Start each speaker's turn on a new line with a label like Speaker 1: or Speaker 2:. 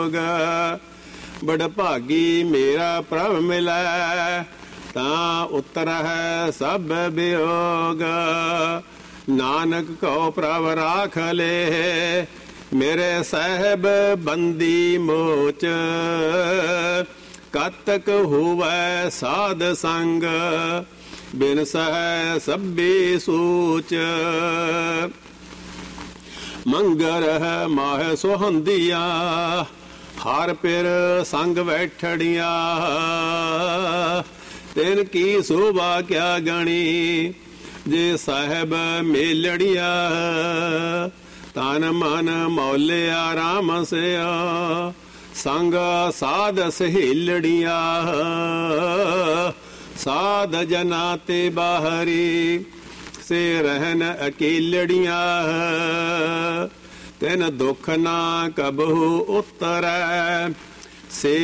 Speaker 1: बड़ भागी मेरा प्रभ मिलै, तां उतरह सब वियोग। नानक को प्रभ राख ले, मेरे साहब बंदी मोच। कतक हुवै साध संग, बिन सह सभी सूच। मंगर माह सुहंदिया, हर पिर संग बैठड़िया। तिन की शोभा क्या गणी, जे साहब मेलड़िया। तन मन मौलिया राम सिया, संग साध सहेलड़िया। साध जना ते बाहरी, से रहन अकेलड़िया। तिन दुख ना कबहू उतरै, से